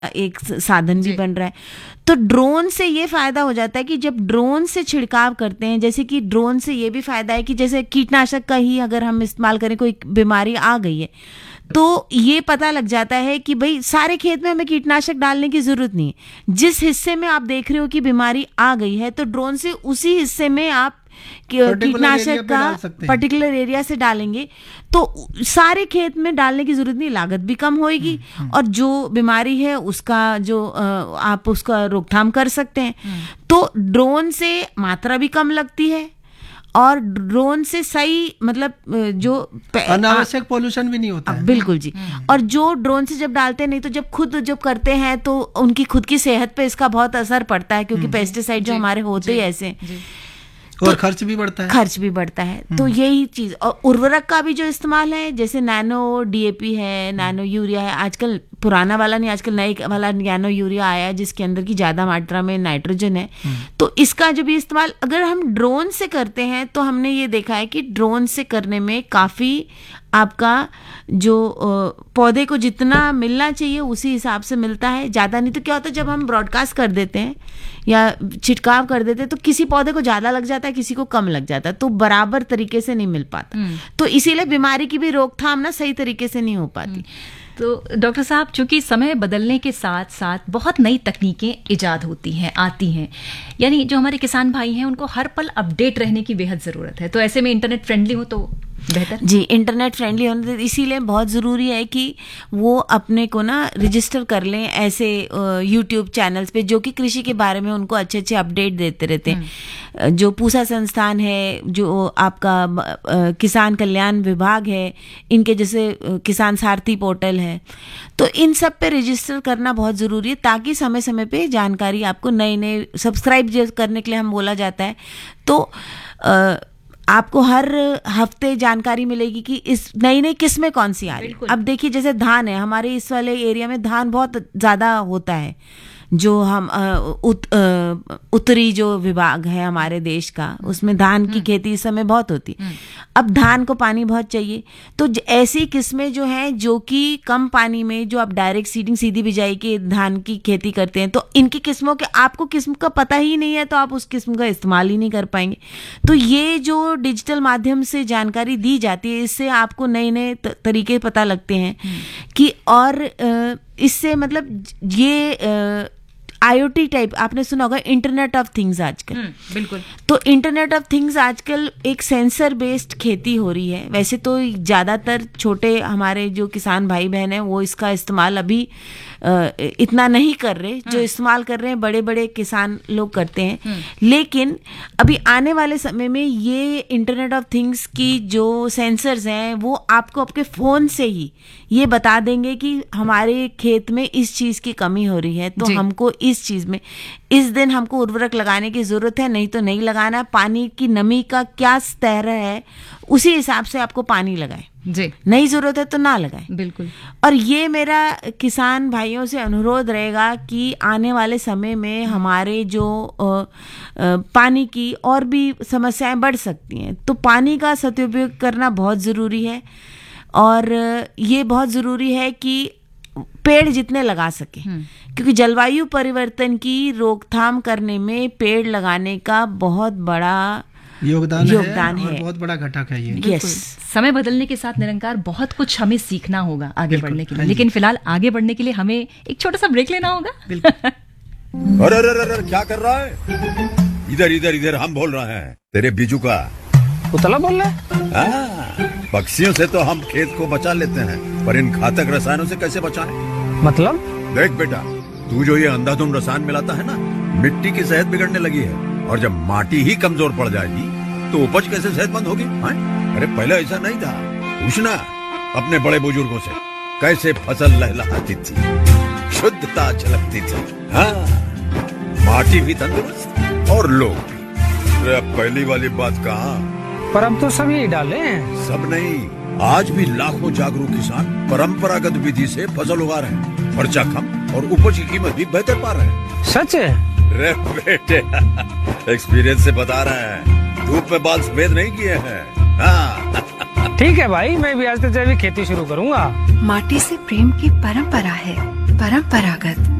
एक साधन भी बन रहा है। तो ड्रोन से ये फायदा हो जाता है कि जब ड्रोन से छिड़काव करते हैं, जैसे कि ड्रोन से ये भी फायदा है कि जैसे कीटनाशक का ही अगर हम इस्तेमाल करें, कोई बीमारी आ गई है तो ये पता लग जाता है कि भाई सारे खेत में हमें कीटनाशक डालने की जरूरत नहीं है। जिस हिस्से में आप देख रहे हो कि बीमारी आ गई है तो ड्रोन से उसी हिस्से में आप कीटनाशक का पर्टिकुलर एरिया से डालेंगे तो सारे खेत में डालने की जरूरत नहीं, लागत भी कम होगी और जो बीमारी है उसका जो आप उसका रोकथाम कर सकते हैं। तो ड्रोन से मात्रा भी कम लगती है और ड्रोन से सही मतलब जो अनावश्यक पोल्यूशन भी नहीं होता है। बिल्कुल जी। और जो ड्रोन से जब डालते हैं, नहीं तो जब खुद जब करते हैं तो उनकी खुद की सेहत पे इसका बहुत असर पड़ता है, क्योंकि पेस्टिसाइड जो हमारे होते ही ऐसे और खर्च भी बढ़ता है। तो यही चीज। और उर्वरक का भी जो इस्तेमाल है, जैसे नैनो डीएपी है, नैनो यूरिया है, आजकल पुराना वाला नहीं, आजकल नए वाला नैनो यूरिया आया है जिसके अंदर की ज्यादा मात्रा में नाइट्रोजन है। तो इसका जो भी इस्तेमाल अगर हम ड्रोन से करते हैं तो हमने ये देखा है कि ड्रोन से करने में काफी आपका जो पौधे को जितना मिलना चाहिए उसी हिसाब से मिलता है, ज्यादा नहीं। तो क्या होता है जब हम ब्रॉडकास्ट कर देते हैं या छिड़काव कर देते हैं तो किसी पौधे को ज्यादा लग जाता है, किसी को कम लग जाता है, तो बराबर तरीके से नहीं मिल पाता। तो इसीलिए बीमारी की भी रोकथाम ना सही तरीके से नहीं हो पाती। तो डॉक्टर साहब, चूंकि समय बदलने के साथ साथ बहुत नई तकनीकें इजाद होती हैं, आती हैं, यानी जो हमारे किसान भाई हैं उनको हर पल अपडेट रहने की बेहद ज़रूरत है। तो ऐसे में इंटरनेट फ्रेंडली हो तो बेहतर। जी, इंटरनेट फ्रेंडली होने इसीलिए बहुत ज़रूरी है कि वो अपने को ना रजिस्टर कर लें ऐसे यूट्यूब चैनल्स पे जो कि कृषि के बारे में उनको अच्छे अच्छे अपडेट देते रहते हैं। जो पूसा संस्थान है, जो आपका किसान कल्याण विभाग है, इनके जैसे किसान सारथी पोर्टल है, तो इन सब पे रजिस्टर करना बहुत ज़रूरी है ताकि समय समय पे जानकारी आपको नए नए सब्सक्राइब करने के लिए हम बोला जाता है। तो आपको हर हफ्ते जानकारी मिलेगी कि इस नई नई किस्में कौन सी आ रही है। अब देखिए जैसे धान है, हमारे इस वाले एरिया में धान बहुत ज़्यादा होता है, जो हम उत्तरी जो विभाग है हमारे देश का, उसमें धान की खेती इस समय बहुत होती है। अब धान को पानी बहुत चाहिए, तो ऐसी किस्में जो हैं जो कि कम पानी में, जो आप डायरेक्ट सीडिंग सीधी बिजाई के धान की खेती करते हैं, तो इनकी किस्मों के आपको किस्म का पता ही नहीं है तो आप उस किस्म का इस्तेमाल ही नहीं कर पाएंगे। तो ये जो डिजिटल माध्यम से जानकारी दी जाती है, इससे आपको नए नए तरीके पता लगते हैं कि, और इससे मतलब ये IoT टाइप आपने सुना होगा, इंटरनेट ऑफ थिंग्स आजकल। बिल्कुल। तो इंटरनेट ऑफ थिंग्स आजकल एक सेंसर बेस्ड खेती हो रही है। वैसे तो ज़्यादातर छोटे हमारे जो किसान भाई बहन हैं वो इसका इस्तेमाल अभी इतना नहीं कर रहे, जो इस्तेमाल कर रहे हैं बड़े बड़े किसान लोग करते हैं। लेकिन अभी आने वाले समय में ये इंटरनेट ऑफ थिंग्स की जो सेंसर्स हैं वो आपको आपके फ़ोन से ही ये बता देंगे कि हमारे खेत में इस चीज़ की कमी हो रही है, तो हमको इस चीज़ में इस दिन हमको उर्वरक लगाने की ज़रूरत है, नहीं तो नहीं लगाना। पानी की नमी का क्या स्तर है उसी हिसाब से आपको पानी लगाएं जी, नहीं ज़रूरत है तो ना लगाएं। बिल्कुल। और ये मेरा किसान भाइयों से अनुरोध रहेगा कि आने वाले समय में हमारे जो पानी की और भी समस्याएं बढ़ सकती हैं, तो पानी का सदुपयोग करना बहुत ज़रूरी है। और ये बहुत ज़रूरी है कि पेड़ जितने लगा सके, क्योंकि जलवायु परिवर्तन की रोकथाम करने में पेड़ लगाने का बहुत बड़ा योगदान है और बहुत बड़ा घटक है ये। यस। समय बदलने के साथ निरंकार बहुत कुछ हमें सीखना होगा आगे बढ़ने के लिए, लेकिन फिलहाल आगे बढ़ने के लिए हमें एक छोटा सा ब्रेक लेना होगा। अरे अरे क्या कर रहा है? इधर इधर इधर हम बोल रहे हैं तेरे बीजू का उतला बोल रहा है। पक्षियों से तो हम खेत को बचा लेते हैं, पर इन घातक रसायनों से कैसे बचाएं? मतलब? देख बेटा, तू जो ये अंधाधुंध रसायन मिलाता है ना, मिट्टी की सेहत बिगड़ने लगी है, और जब माटी ही कमजोर पड़ जाएगी तो उपज कैसे सेहतमंद होगी? अरे पहले ऐसा नहीं था। पूछना अपने बड़े बुजुर्गों से, कैसे फसल लहलहाती थी, शुद्धता झलकती थी। हाँ, माटी भी तंदुरुस्त और लोग भी। अब पहली वाली बात कहाँ? पर अब तो सब यही डाले हैं। सब नहीं, आज भी लाखों जागरूक किसान परंपरागत विधि से फसल उगा रहे हैं, खर्चा कम और उपज की कीमत भी बेहतर पा रहे हैं। सच है? रे बेटे, एक्सपीरियंस से बता रहे हैं, धूप में बाल सफेद नहीं किए हैं। हाँ। ठीक है भाई, मैं भी आज से जैविक खेती शुरू करूंगा। माटी से प्रेम की परंपरा है, परंपरागत।